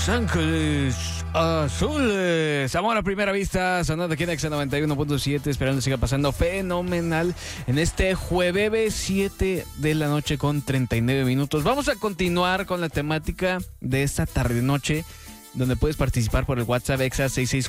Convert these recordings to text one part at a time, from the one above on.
Ángeles Azules, amor a primera vista, sonando aquí en Exa 91.7, esperando que siga pasando fenomenal en este jueves 7 de la noche con 39 minutos. Vamos a continuar con la temática de esta tarde-noche, donde puedes participar por el WhatsApp Exa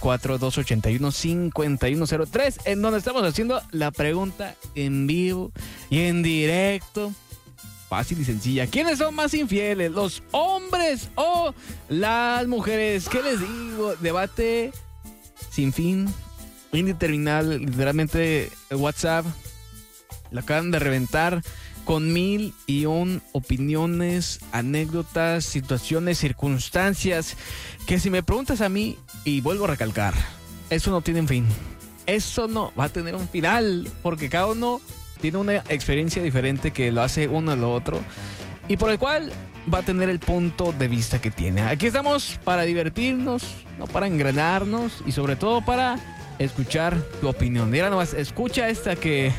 664-281-5103, en donde estamos haciendo la pregunta en vivo y en directo. Fácil y sencilla. ¿Quiénes son más infieles? ¿Los hombres o las mujeres? ¿Qué les digo? Debate sin fin, indeterminable. Literalmente el WhatsApp lo acaban de reventar con 1001 opiniones, anécdotas, situaciones, circunstancias, que si me preguntas a mí, y vuelvo a recalcar, eso no tiene un fin. Eso no va a tener un final, porque cada uno tiene una experiencia diferente que lo hace uno a lo otro, y por el cual va a tener el punto de vista que tiene. Aquí estamos para divertirnos, no para engranarnos, y sobre todo para escuchar tu opinión. Mira nomás, escucha esta que...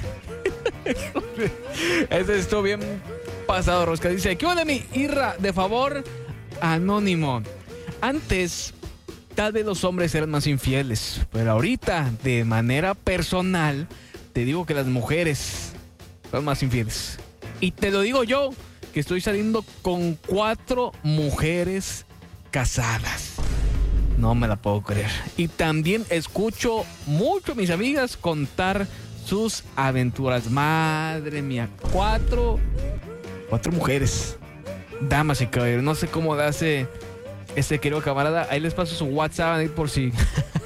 Este estuvo bien pasado, Rosca. Dice, ¿qué onda, mi Irra? De favor, anónimo. Antes, tal vez los hombres eran más infieles, pero ahorita, de manera personal, te digo que las mujeres son más infieles. Y te lo digo yo, que estoy saliendo con 4 mujeres casadas. No me la puedo creer. Y también escucho mucho a mis amigas contar sus aventuras. Madre mía, 4 mujeres. Damas y caballeros. No sé cómo hace este querido camarada. Ahí les paso su WhatsApp ahí por si...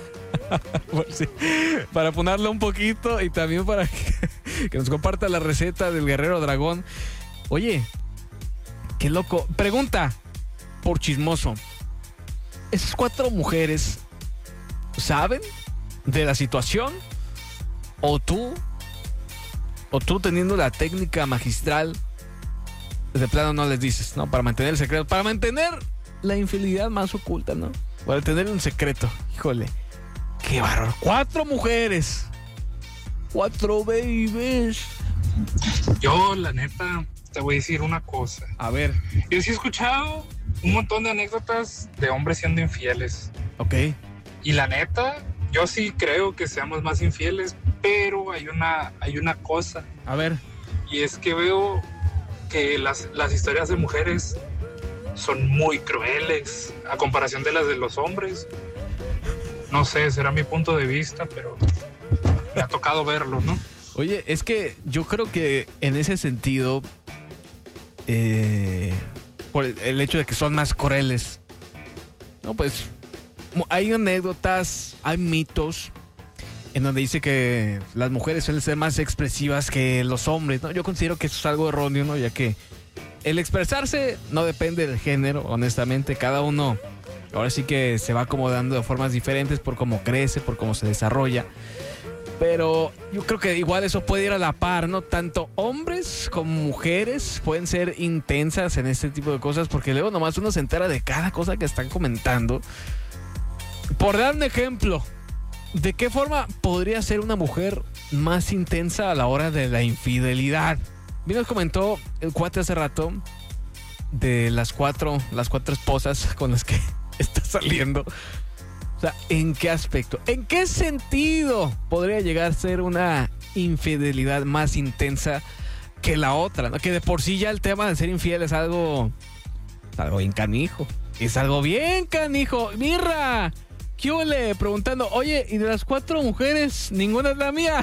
para ponerlo un poquito, y también para que nos comparta la receta del guerrero dragón. Oye, qué loco. Pregunta por chismoso: ¿esas 4 mujeres saben de la situación? ¿O tú teniendo la técnica magistral, de plano no les dices, ¿no? Para mantener el secreto, para mantener la infidelidad más oculta, ¿no? Para tener un secreto. Híjole, qué bárbaro. 4 mujeres. 4 babies. Yo, la neta, te voy a decir una cosa. A ver. Yo sí he escuchado un montón de anécdotas de hombres siendo infieles. Ok. Y la neta, yo sí creo que seamos más infieles, pero hay una cosa. A ver. Y es que veo que las historias de mujeres son muy crueles a comparación de las de los hombres. No sé, será mi punto de vista, pero me ha tocado verlo, ¿no? Oye, es que yo creo que en ese sentido, por el hecho de que son más crueles, no, pues hay anécdotas, hay mitos en donde dice que las mujeres suelen ser más expresivas que los hombres, ¿no? Yo considero que eso es algo erróneo, ¿no? Ya que el expresarse no depende del género, honestamente. Cada uno ahora sí que se va acomodando de formas diferentes por cómo crece, por cómo se desarrolla. Pero yo creo que igual eso puede ir a la par, ¿no? Tanto hombres como mujeres pueden ser intensas en este tipo de cosas, porque luego nomás uno se entera de cada cosa que están comentando. Por dar un ejemplo, ¿de qué forma podría ser una mujer más intensa a la hora de la infidelidad? Bien nos comentó el cuate hace rato de las cuatro esposas con las que está saliendo. O sea, ¿en qué aspecto? ¿En qué sentido podría llegar a ser una infidelidad más intensa que la otra, ¿no? Que de por sí ya el tema de ser infiel es algo bien canijo. Es algo bien canijo. Mirra, ¿qué ole? Preguntando, oye, ¿y de las 4 mujeres ninguna es la mía?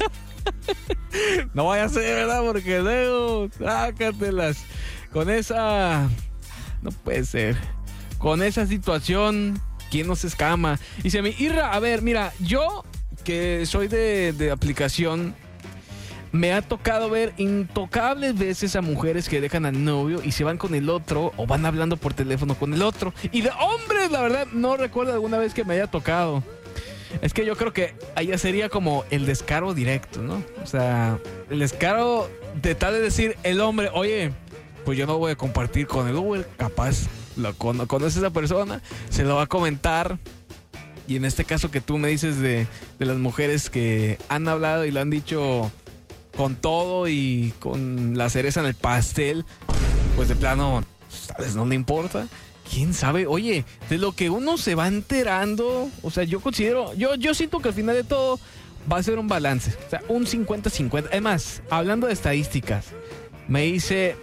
No vaya a ser, ¿verdad? Porque luego, sácatelas. Con esa... No puede ser. Con esa situación, ¿quién no se escama? Dice mi Irra, a ver, mira, yo que soy de aplicación, me ha tocado ver intocables veces a mujeres que dejan al novio y se van con el otro, o van hablando por teléfono con el otro. Y de hombres, la verdad, no recuerdo alguna vez que me haya tocado. Es que yo creo que allá sería como el descaro directo, ¿no? O sea, el descaro de tal de decir el hombre, oye, pues yo no voy a compartir con el Uber, capaz conoce a esa persona, se lo va a comentar. Y en este caso que tú me dices de las mujeres que han hablado y lo han dicho con todo y con la cereza en el pastel, pues de plano, ¿sabes? No le importa. quién sabe, oye, de lo que uno se va enterando, o sea, yo siento que al final de todo va a ser un balance, o sea, un 50-50. Además, hablando de estadísticas, me dice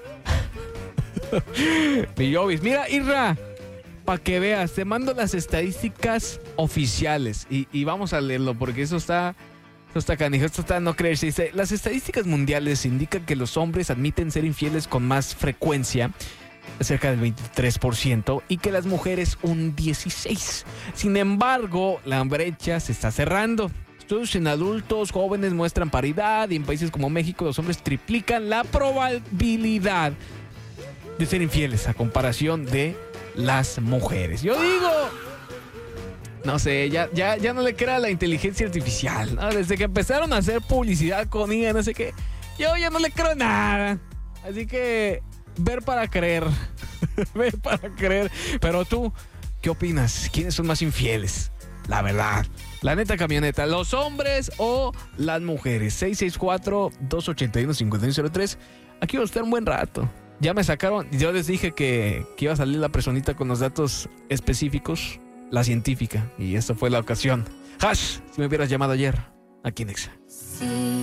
mi Jovis, mira, Irra, para que veas, te mando las estadísticas oficiales y vamos a leerlo porque eso está canijo, esto está a no creerse. Dice, las estadísticas mundiales indican que los hombres admiten ser infieles con más frecuencia, cerca del 23%, y que las mujeres un 16%. Sin embargo, la brecha se está cerrando. Estudios en adultos jóvenes muestran paridad y en países como México los hombres triplican la probabilidad de ser infieles a comparación de las mujeres. Yo digo, no sé, ya no le crea a la inteligencia artificial, ¿no? Desde que empezaron a hacer publicidad con ella, no sé qué, yo ya no le creo nada. Así que ver para creer. Ver para creer. Pero tú, ¿qué opinas? ¿Quiénes son más infieles? La verdad. La neta camioneta, ¿los hombres o las mujeres? 664-281-5103. Aquí voy a estar un buen rato. Ya me sacaron, yo les dije que iba a salir la personita con los datos específicos, la científica, y esta fue la ocasión. Hash, si me hubieras llamado ayer, aquí en Exa.